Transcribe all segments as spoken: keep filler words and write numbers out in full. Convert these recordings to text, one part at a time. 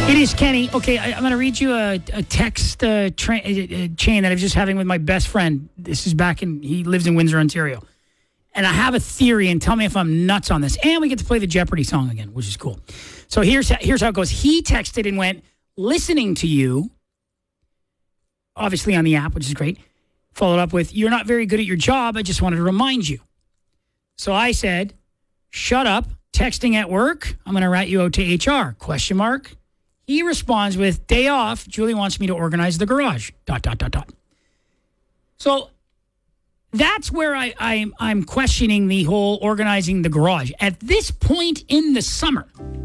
It is Kenny. Okay, I, I'm going to read you a, a text uh, tra- uh, chain that I was just having with my best friend. This is back in, he lives in Windsor, Ontario. And I have a theory, and tell me if I'm nuts on this. And we get to play the Jeopardy song again, which is cool. So here's, here's how it goes. He texted and went, listening to you, obviously on the app, which is great. Followed up with, you're not very good at your job. I just wanted to remind you. So I said, shut up. Texting at work. I'm going to rat you out to H R. Question mark. He responds with, day off. Julie wants me to organize the garage. Dot, dot, dot, dot. So that's where I, I'm, I'm questioning the whole organizing the garage. At this point in the summer,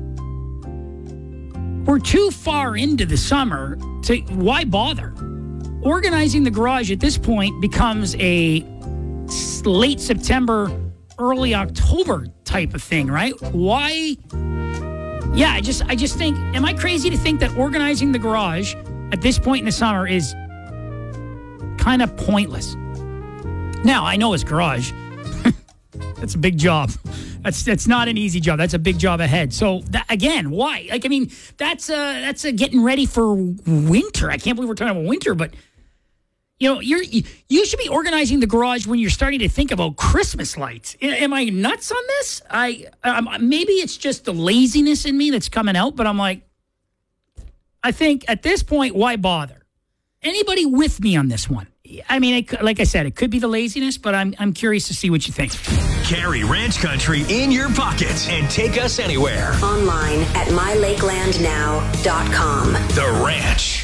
we're too far into the summer to, why bother? Organizing the garage at this point becomes a late September, early October type of thing, right? Why? Yeah, I just I just think, am I crazy to think that organizing the garage at this point in the summer is kind of pointless? Now, I know it's garage. That's a big job. That's that's not an easy job. That's a big job ahead. So, that, again, why? Like, I mean, that's uh, that's uh, getting ready for winter. I can't believe we're talking about winter, but you know, you're, you should be organizing the garage when you're starting to think about Christmas lights. Am I nuts on this? I um, maybe it's just the laziness in me that's coming out, but I'm like, I think at this point, why bother? Anybody with me on this one? I mean, it, like I said, it could be the laziness, but I'm I'm curious to see what you think. Carry Ranch Country in your pocket and take us anywhere. Online at my lakeland now dot com. The Ranch.